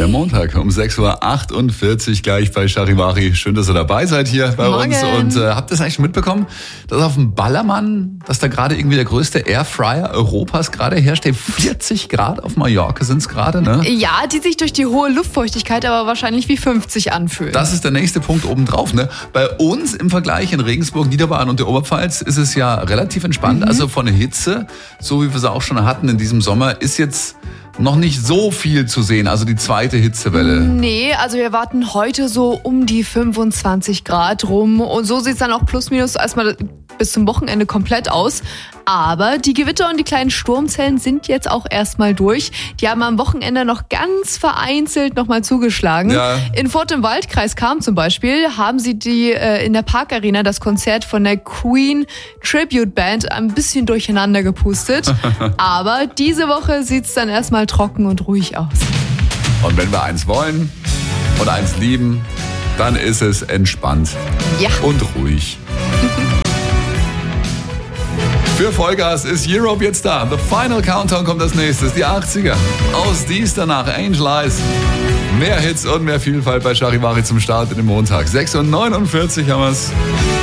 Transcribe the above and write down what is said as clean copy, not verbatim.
Der Montag um 6.48 Uhr gleich bei Charivari. Schön, dass ihr dabei seid hier bei uns. Und habt ihr es eigentlich mitbekommen, dass auf dem Ballermann, dass da gerade irgendwie der größte Airfryer Europas gerade herrscht? 40 Grad auf Mallorca sind es gerade, ne? Ja, die sich durch die hohe Luftfeuchtigkeit aber wahrscheinlich wie 50 anfühlen. Das ist der nächste Punkt obendrauf, ne? Bei uns im Vergleich in Regensburg, Niederbayern und der Oberpfalz ist es ja relativ entspannt. Also von der Hitze, so wie wir sie auch schon hatten in diesem Sommer, ist jetzt noch nicht so viel zu sehen, also die zweite Hitzewelle. Nee, also wir warten heute so um die 25 Grad rum und so sieht es dann auch plus minus erstmal bis zum Wochenende komplett aus. Aber die Gewitter und die kleinen Sturmzellen sind jetzt auch erstmal durch. Die haben am Wochenende noch ganz vereinzelt nochmal zugeschlagen. Ja. In Furt im Waldkreis Cham zum Beispiel haben sie in der Parkarena das Konzert von der Queen Tribute Band ein bisschen durcheinander gepustet. Aber diese Woche sieht es dann erstmal trocken und ruhig aus. Und wenn wir eins wollen und eins lieben, dann ist es entspannt und ruhig. Für Vollgas ist Europe jetzt da. The Final Countdown kommt als nächstes. Die 80er. Aus dies danach Angel Eyes. Mehr Hits und mehr Vielfalt bei Charivari zum Start in den Montag. 6.49 Uhr haben wir's.